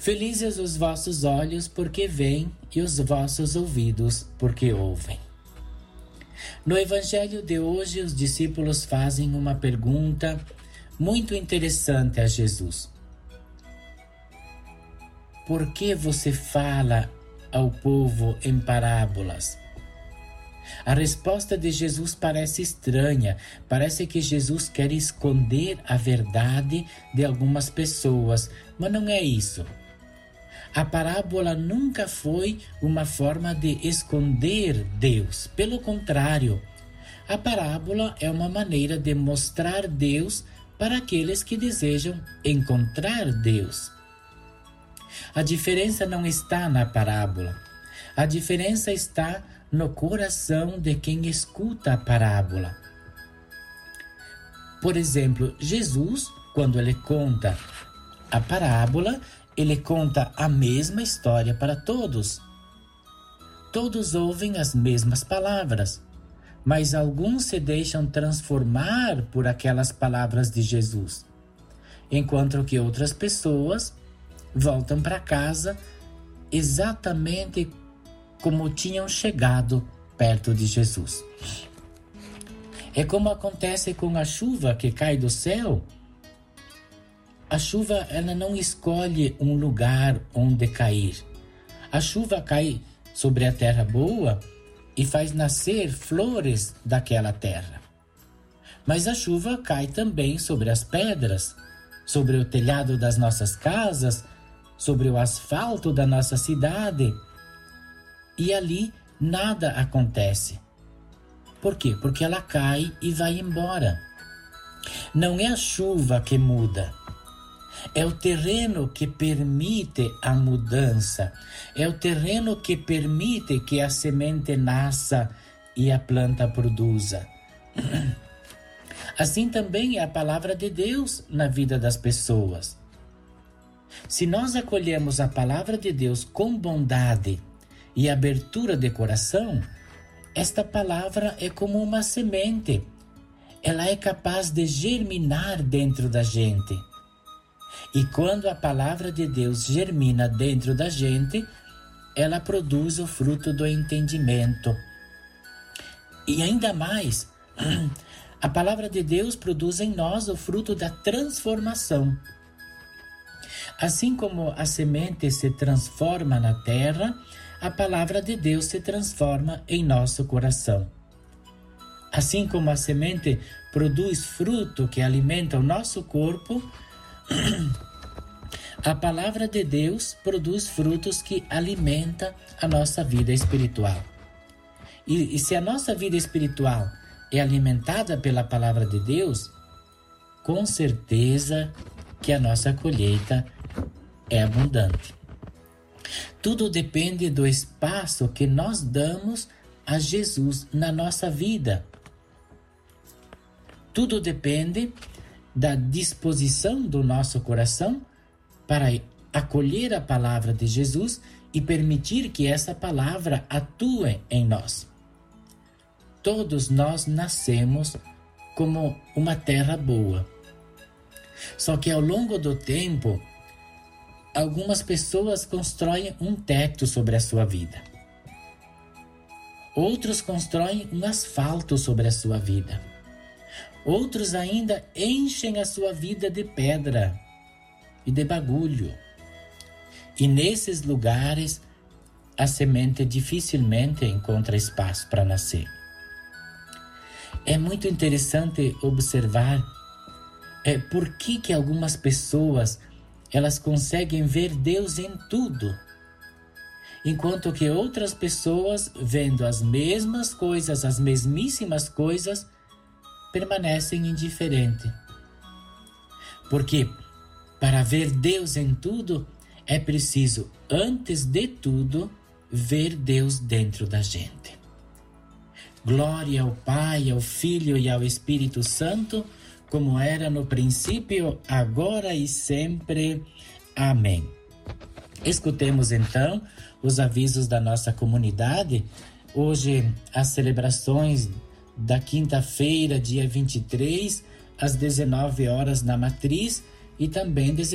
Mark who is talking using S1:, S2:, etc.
S1: Felizes os vossos olhos porque veem e os vossos ouvidos porque ouvem. No Evangelho de hoje, os discípulos fazem uma pergunta muito interessante a Jesus. Por que você fala ao povo em parábolas? A resposta de Jesus parece estranha. Parece que Jesus quer esconder a verdade de algumas pessoas, mas não é isso. A parábola nunca foi uma forma de esconder Deus. Pelo contrário, a parábola é uma maneira de mostrar Deus para aqueles que desejam encontrar Deus. A diferença não está na parábola. A diferença está no coração de quem escuta a parábola. Por exemplo, Jesus, quando ele conta a parábola, ele conta a mesma história para todos. Todos ouvem as mesmas palavras, mas alguns se deixam transformar por aquelas palavras de Jesus, enquanto que outras pessoas voltam para casa exatamente como tinham chegado perto de Jesus. É como acontece com a chuva que cai do céu. A chuva, ela não escolhe um lugar onde cair. A chuva cai sobre a terra boa e faz nascer flores daquela terra. Mas a chuva cai também sobre as pedras, sobre o telhado das nossas casas, sobre o asfalto da nossa cidade. E ali nada acontece. Por quê? Porque ela cai e vai embora. Não é a chuva que muda. É o terreno que permite a mudança. É o terreno que permite que a semente nasça e a planta produza. Assim também é a palavra de Deus na vida das pessoas. Se nós acolhemos a palavra de Deus com bondade e abertura de coração, esta palavra é como uma semente. Ela é capaz de germinar dentro da gente. E quando a palavra de Deus germina dentro da gente, ela produz o fruto do entendimento. E ainda mais, a palavra de Deus produz em nós o fruto da transformação. Assim como a semente se transforma na terra, a palavra de Deus se transforma em nosso coração. Assim como a semente produz fruto que alimenta o nosso corpo, a palavra de Deus produz frutos que alimentam a nossa vida espiritual. E se a nossa vida espiritual é alimentada pela palavra de Deus, com certeza que a nossa colheita é abundante. Tudo depende do espaço que nós damos a Jesus na nossa vida. Tudo depende da disposição do nosso coração para acolher a palavra de Jesus e permitir que essa palavra atue em nós. Todos nós nascemos como uma terra boa. Só que ao longo do tempo, algumas pessoas constroem um teto sobre a sua vida. Outros constroem um asfalto sobre a sua vida. Outros ainda enchem a sua vida de pedra e de bagulho. E nesses lugares, a semente dificilmente encontra espaço para nascer. É muito interessante observar por que algumas pessoas elas conseguem ver Deus em tudo, enquanto que outras pessoas, vendo as mesmas coisas, as mesmíssimas coisas, permanecem indiferentes. Porque para ver Deus em tudo, é preciso, antes de tudo, ver Deus dentro da gente. Glória ao Pai, ao Filho e ao Espírito Santo, como era no princípio, agora e sempre. Amém. Escutemos então os avisos da nossa comunidade. Hoje, as celebrações da quinta-feira, dia 23, às 19 horas na Matriz, e também